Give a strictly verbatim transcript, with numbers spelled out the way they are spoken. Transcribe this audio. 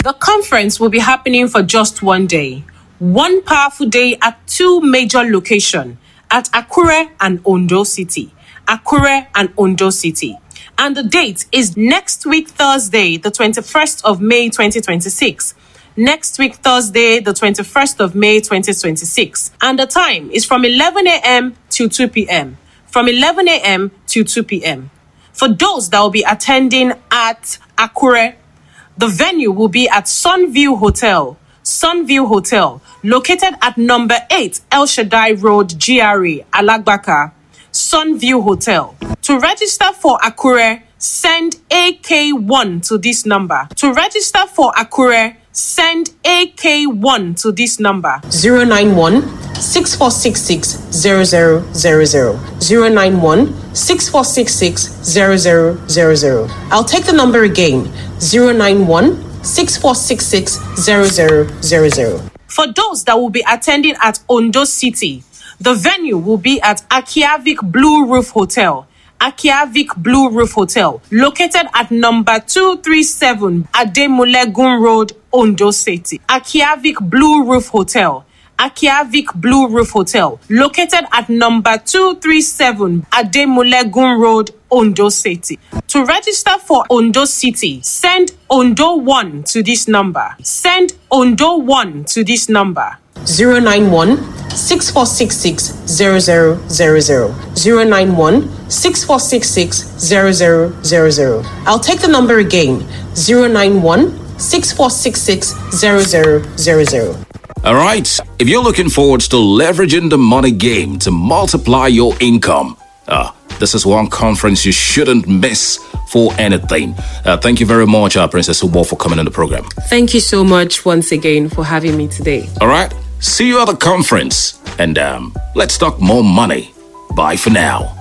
The conference will be happening for just one day. One powerful day at two major locations, at Akure and Ondo City. Akure and Ondo City. And the date is next week, Thursday, the twenty-first of May, twenty twenty-six. Next week, Thursday, the twenty-first of May, twenty twenty-six. And the time is from eleven a.m. to two p.m. From eleven a.m. to two p.m. For those that will be attending at Akure, the venue will be at Sunview Hotel. Sunview Hotel, located at number eight El Shaddai Road, G R A, Alagbaka. Sunview Hotel. To register for Akure, send A K one to this number. To register for Akure, send A K one to this number. zero nine one, six four six six, zero zero zero zero. zero nine one, six four six six, zero zero zero zero. I'll take the number again. zero nine one, six four six six, zero zero zero zero. For those that will be attending at Ondo City, the venue will be at Akiavik Blue Roof Hotel. Akiavik Blue Roof Hotel, located at number two thirty-seven Ademulegun Road, Ondo City. Akiavik Blue Roof Hotel. Akiavik Blue Roof Hotel, located at number two thirty-seven Ademulegun Road, Ondo City. To register for Ondo City, send Ondo one to this number. Send Ondo one to this number. zero nine one, six four six six, zero zero zero zero. zero nine one, six four six six, zero zero zero zero. I'll take the number again. zero nine one, six four six six, zero zero zero zero. All right. If you're looking forward to leveraging the money game to multiply your income, uh, this is one conference you shouldn't miss for anything. Uh, thank you very much, uh, Princess Ubo, for coming on the program. Thank you so much once again for having me today. All right. See you at the conference. And um, let's talk more money. Bye for now.